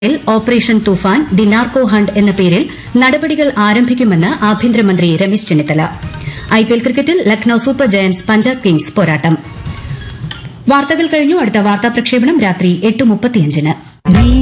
Operation Toofan the narco hunt എന്ന പേരിൽ നടപടികൾ ആരംഭിക്കുമെന്ന് ആഭ്യന്തരമന്ത്രി രമേശ് ചെന്നിത്തല. ഐപിഎൽ ക്രിക്കറ്റിൽ Lucknow super Giants Punjab Kings പോരാട്ടം. വാർത്തകൾ കഴിഞ്ഞു. അടുത്ത വാർത്താ പ്രക്ഷേപണം രാത്രി 8:35.